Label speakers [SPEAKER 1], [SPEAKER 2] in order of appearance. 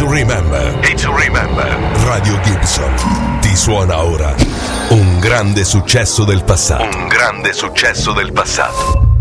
[SPEAKER 1] to remember. Radio Gibson ti suona ora un grande successo del passato.